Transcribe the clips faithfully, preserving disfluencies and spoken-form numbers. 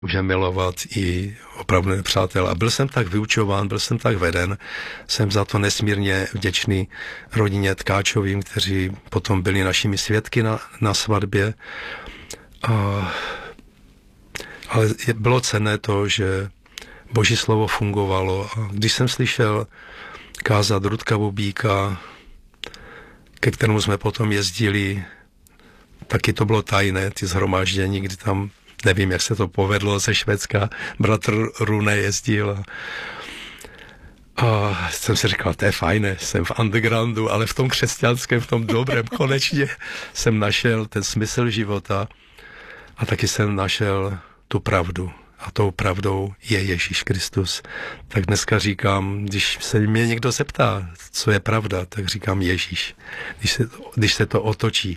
může milovat i opravdu nepřátel. A byl jsem tak vyučován, byl jsem tak veden, jsem za to nesmírně vděčný rodině Tkáčovým, kteří potom byli našimi svědky na, na svatbě. A, ale bylo cenné to, že Boží slovo fungovalo. A když jsem slyšel kázat Rudka Bubíka, ke kterému jsme potom jezdili, taky to bylo tajné, ty shromáždění, kdy tam, nevím, jak se to povedlo ze Švédska, bratr Rune jezdil a, a jsem si říkal, to je fajné, jsem v undergroundu, ale v tom křesťanském, v tom dobrém, konečně jsem našel ten smysl života a taky jsem našel tu pravdu. A tou pravdou je Ježíš Kristus. Tak dneska říkám, když se mě někdo zeptá, co je pravda, tak říkám Ježíš, když se, když se to otočí.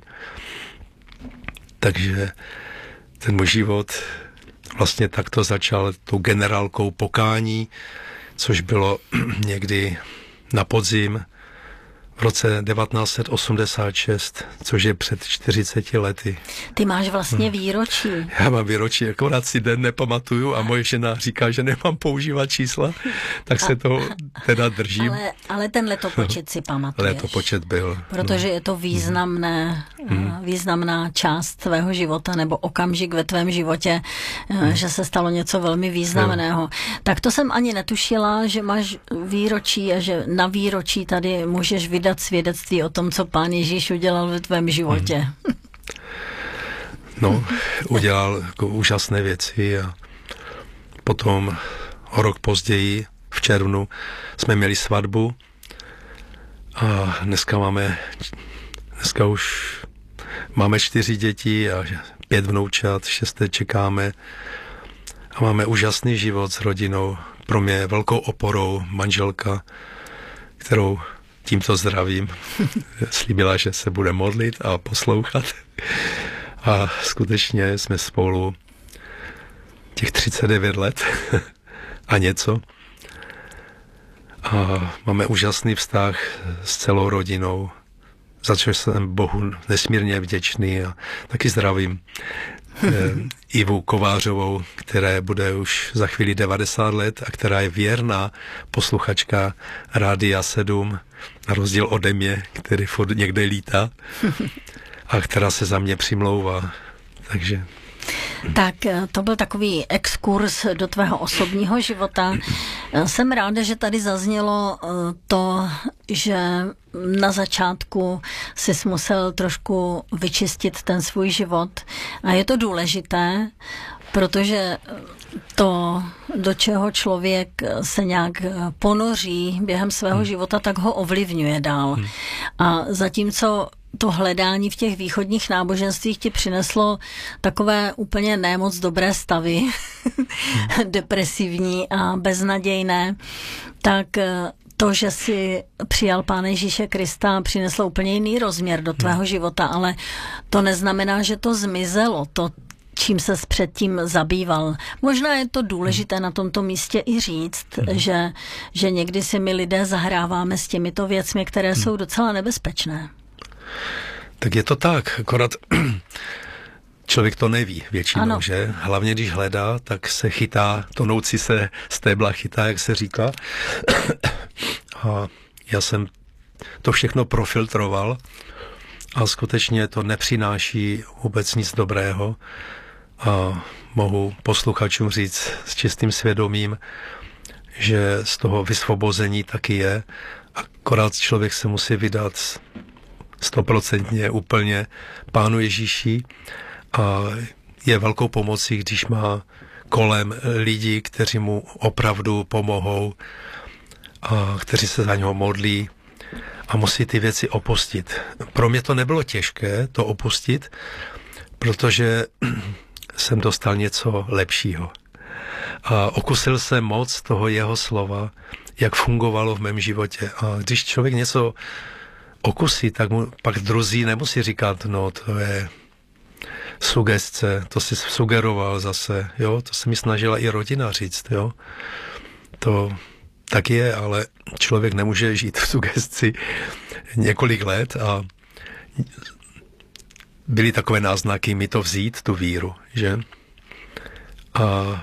Takže ten můj život vlastně takto začal tou generálkou pokání, což bylo někdy na podzim v roce devatenáct set osmdesát šest, což je před čtyřiceti lety. Ty máš vlastně výročí. Já mám výročí, akorát si den nepamatuju a moje žena říká, že nemám používat čísla, tak se to teda držím. Ale, ale ten letopočet si pamatuješ. Letopočet byl. Protože je to významné, hmm. významná část tvého života nebo okamžik ve tvém životě, hmm. že se stalo něco velmi významného. Hmm. Tak to jsem ani netušila, že máš výročí a že na výročí tady můžeš vydat svědectví o tom, co Pán Ježíš udělal ve tvém životě. Hmm. No, udělal jako úžasné věci a potom o rok později, v červnu, jsme měli svatbu a dneska máme, dneska už máme čtyři děti a pět vnoučat, šesté čekáme a máme úžasný život s rodinou. Pro mě velkou oporou manželka, kterou tímto zdravím, slíbila, že se bude modlit a poslouchat. A skutečně jsme spolu těch třicet devět let a něco. A máme úžasný vztah s celou rodinou, za což jsem Bohu nesmírně vděčný a taky zdravím eh, Ivu Kovářovou, která bude už za chvíli devadesát let a která je věrná posluchačka Rádia sedm, na rozdíl ode mě, který furt někde lítá a která se za mě přimlouvá. Takže... Tak to byl takový exkurs do tvého osobního života. Jsem ráda, že tady zaznělo to, že na začátku jsi musel trošku vyčistit ten svůj život. A je to důležité, protože to, do čeho člověk se nějak ponoří během svého hmm. života, tak ho ovlivňuje dál. Hmm. A zatímco to hledání v těch východních náboženstvích ti přineslo takové úplně nemoc dobré stavy, hmm. depresivní a beznadějné, tak to, že jsi přijal Pána Ježíše Krista, přineslo úplně jiný rozměr do tvého hmm. života, ale to neznamená, že to zmizelo, to, čím ses předtím zabýval. Možná je to důležité na tomto místě i říct, hmm. že, že někdy si my lidé zahráváme s těmito věcmi, které hmm. jsou docela nebezpečné. Tak je to tak, akorát člověk to neví většinou, ano. Že? Hlavně když hledá, tak se chytá, tonoucí se stébla chytá, jak se říká. A já jsem to všechno profiltroval a skutečně to nepřináší vůbec nic dobrého. A mohu posluchačům říct s čistým svědomím, že z toho vysvobození taky je. Akorát člověk se musí vydat stoprocentně úplně Pánu Ježíši a je velkou pomocí, když má kolem lidí, kteří mu opravdu pomohou a kteří se za něho modlí a musí ty věci opustit. Pro mě to nebylo těžké to opustit, protože jsem dostal něco lepšího. A okusil jsem moc toho jeho slova, jak fungovalo v mém životě. A když člověk něco okusí, tak mu pak druzí nemusí říkat, no to je sugestce, to jsi sugeroval zase, jo, to se mi snažila i rodina říct, jo. To tak je, ale člověk nemůže žít v sugestci několik let a byly takové náznaky mi to vzít, tu víru, že? A